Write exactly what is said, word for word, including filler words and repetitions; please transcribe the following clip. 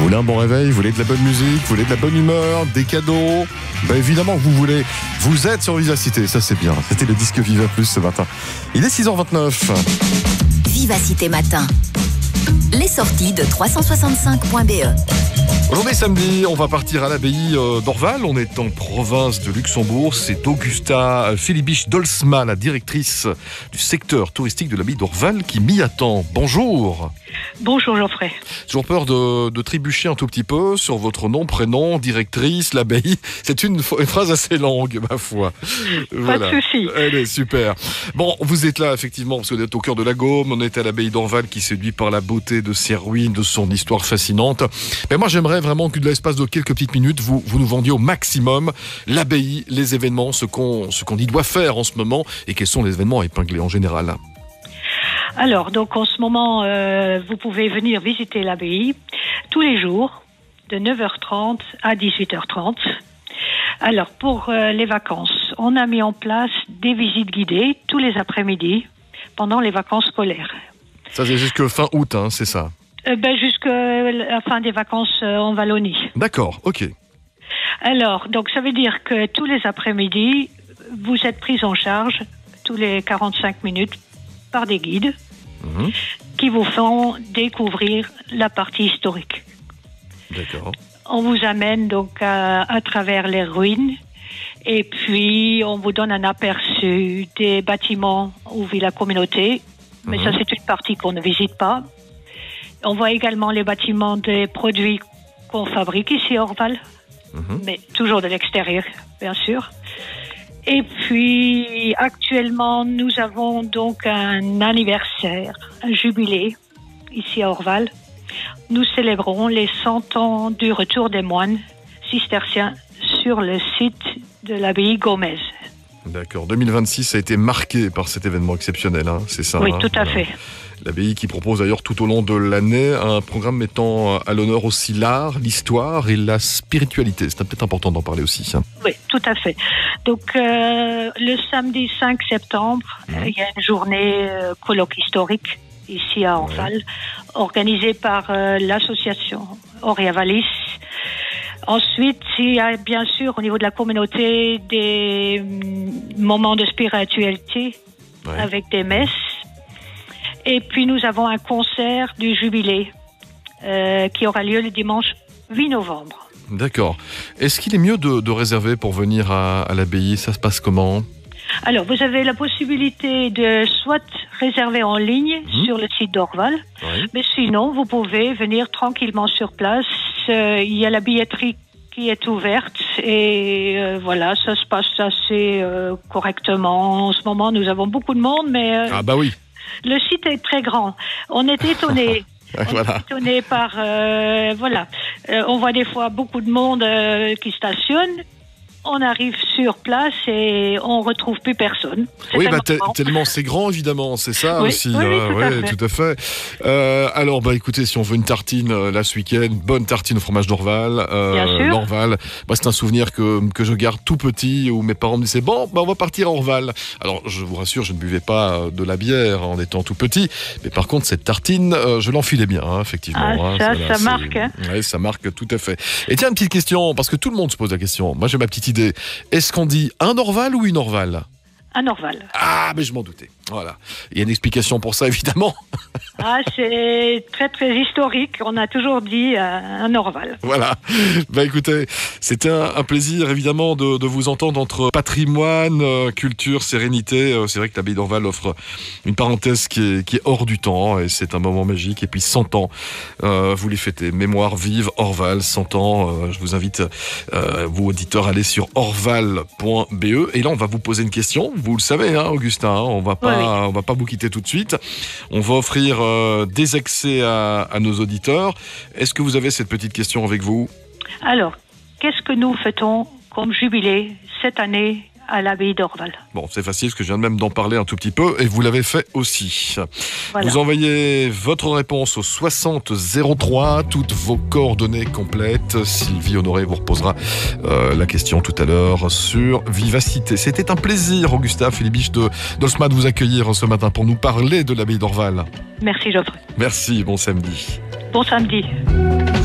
voulez un bon réveil, vous voulez de la bonne musique, vous voulez de la bonne humeur, des cadeaux. Ben évidemment que vous voulez. Vous êtes sur Vivacité, ça c'est bien. C'était le disque Viva Plus ce matin. Il est six heures vingt-neuf. Vivacité Matin. Les sorties de trois cent soixante-cinq point b e. Aujourd'hui samedi, on va partir à l'abbaye d'Orval. On est en province de Luxembourg. C'est Augusta Philibich-Dolsma, la directrice du secteur touristique de l'abbaye d'Orval, qui m'y attend. Bonjour. Bonjour Geoffrey. Toujours peur de, de trébucher un tout petit peu sur votre nom, prénom, directrice, l'abbaye. C'est une, une phrase assez longue, ma foi. Voilà. Pas de souci. Elle est super. Bon, vous êtes là effectivement parce que vous êtes au cœur de la Gaume. On est à l'abbaye d'Orval qui séduit par la beauté de ses ruines, de son histoire fascinante. Mais moi, j'aimerais vraiment que de l'espace de quelques petites minutes, vous, vous nous vendiez au maximum l'abbaye, les événements, ce qu'on, ce qu'on y doit faire en ce moment et quels sont les événements à épingler en général. Alors, donc en ce moment, euh, vous pouvez venir visiter l'abbaye tous les jours de neuf heures trente à dix-huit heures trente. Alors, pour euh, les vacances, on a mis en place des visites guidées tous les après-midi pendant les vacances scolaires. Ça, c'est jusque fin août, hein, c'est ça? euh, ben, Jusqu'à la fin des vacances euh, en Wallonie. D'accord, ok. Alors, donc ça veut dire que tous les après-midi, vous êtes pris en charge tous les quarante-cinq minutes par des guides mmh. qui vous font découvrir la partie historique. D'accord. On vous amène donc à, à travers les ruines et puis on vous donne un aperçu des bâtiments où vit la communauté. Mais mmh. ça, c'est une partie qu'on ne visite pas. On voit également les bâtiments des produits qu'on fabrique ici à Orval, mmh. mais toujours de l'extérieur, bien sûr. Et puis, actuellement, nous avons donc un anniversaire, un jubilé, ici à Orval. Nous célébrons les cent ans du retour des moines cisterciens sur le site de l'abbaye Gomez. D'accord. deux mille vingt-six a été marqué par cet événement exceptionnel, hein, c'est ça? Oui, hein, tout à voilà. fait. L'abbaye qui propose d'ailleurs tout au long de l'année un programme mettant à l'honneur aussi l'art, l'histoire et la spiritualité. C'est peut-être important d'en parler aussi. Hein. Oui, tout à fait. Donc, euh, le samedi cinq septembre, mmh. il y a une journée euh, colloque historique ici à Orval, ouais. organisée par euh, l'association Oriavalis. Ensuite, il y a bien sûr au niveau de la communauté des moments de spiritualité ouais. avec des messes. Et puis nous avons un concert du jubilé euh, qui aura lieu le dimanche huit novembre. D'accord. Est-ce qu'il est mieux de, de réserver pour venir à, à l'abbaye? Ça se passe comment? Alors, vous avez la possibilité de soit réserver en ligne mmh. sur le site d'Orval, oui. mais sinon, vous pouvez venir tranquillement sur place. Euh, il y a la billetterie qui est ouverte et euh, voilà, ça se passe assez euh, correctement. En ce moment, nous avons beaucoup de monde, mais... Euh, ah bah oui. Le site est très grand. On est étonné. voilà. On est étonné par... Euh, voilà. Euh, on voit des fois beaucoup de monde euh, qui stationne. On arrive sur place et on retrouve plus personne. C'est oui, bah, t- tellement c'est grand, évidemment, c'est ça oui, aussi. Oui, oui, euh, tout, ouais, à fait. tout à fait. Euh, alors, bah, écoutez, si on veut une tartine euh, là ce week-end, bonne tartine au fromage d'Orval. Euh, L'Orval, bah, c'est un souvenir que, que je garde tout petit où mes parents me disaient bon, bah, on va partir à Orval. Alors, je vous rassure, je ne buvais pas de la bière en étant tout petit, mais par contre, cette tartine, euh, je l'enfilais bien, hein, effectivement. Ah, hein, ça, voilà, ça marque. Hein. Ouais, ça marque tout à fait. Et tiens, une petite question, parce que tout le monde se pose la question. Moi, j'ai ma petite idée. Est-ce qu'on dit un Orval ou une Orval? Un Orval. Ah, mais je m'en doutais. Voilà. Il y a une explication pour ça, évidemment. Ah, c'est très, très historique. On a toujours dit euh, un Orval. Voilà. Bah, écoutez, c'était un, un plaisir, évidemment, de, de vous entendre entre patrimoine, euh, culture, sérénité. Euh, c'est vrai que l'abbaye d'Orval offre une parenthèse qui est, qui est hors du temps et c'est un moment magique. Et puis, cent ans, euh, vous les fêtez. Mémoire vive, Orval, cent ans. Euh, je vous invite, euh, vous, auditeurs, à aller sur orval point b e. Et là, on va vous poser une question. Vous le savez, hein, Augustin, hein, on va pas, oui, oui. on va pas vous quitter tout de suite. On va offrir euh, des accès à, à nos auditeurs. Est-ce que vous avez cette petite question avec vous? Alors, qu'est-ce que nous fêtons comme jubilé cette année à l'abbaye d'Orval? Bon, c'est facile, parce que je viens même d'en parler un tout petit peu, et vous l'avez fait aussi. Voilà. Vous envoyez votre réponse au soixante zéro trois, toutes vos coordonnées complètes. Sylvie Honoré vous reposera euh, la question tout à l'heure sur Vivacité. C'était un plaisir, Augusta Philibich de Dolsma, de vous accueillir ce matin pour nous parler de l'abbaye d'Orval. Merci, Geoffrey. Merci, bon samedi. Bon samedi.